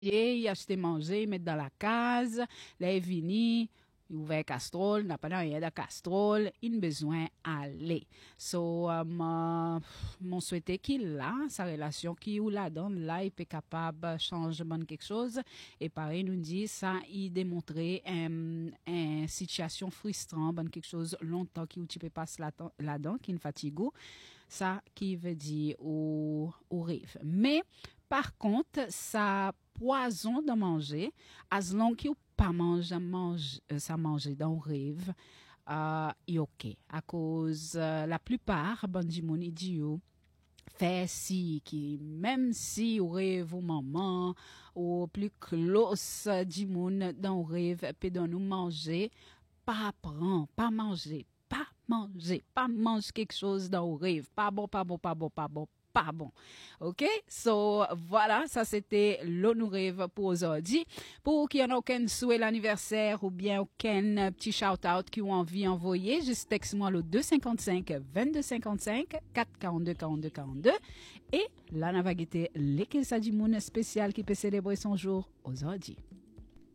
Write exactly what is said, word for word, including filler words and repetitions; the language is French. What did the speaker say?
il acheter manger, il mettre dans la case, là il vini, il ouvert castrol, n'a pas rien de castrol, il a besoin d'aller. So, um, uh, mon souhaité qu'il a, sa relation qui ou la donne, là, il peut capable de changer bon quelque chose. Et pareil, nous dit, ça, il démontrait une um, situation frustrante, bon quelque chose longtemps qui ou tu peux passer là-dedans, qui est fatigue. Ça, qui veut dire au, au rêve. Mais, par contre, ça poison de manger, as long que pas manger, mange, ça manger dans le rêve, euh, est ok. À cause, euh, la plupart, bon du monde, ils disent, fait si, qui, même si au rêve ou maman, ou plus close du monde dans le rêve, peut nous manger, pas prendre, pas manger, pas manger, pas manger quelque chose dans le rêve, pas bon, pas bon, pas bon, pas bon, pas bon. OK? So, voilà, ça c'était le nous rêve pour aujourd'hui. Pour qu'il y en a aucun souhait l'anniversaire ou bien aucun petit shout-out qui ont envie d'envoyer, juste texte-moi le deux cinq cinq, vingt-deux cinquante-cinq, quatre quarante-deux, quarante-deux, quarante-deux. Et là, on va guetter l'équipe Sadimoun spécial qui peut célébrer son jour aujourd'hui.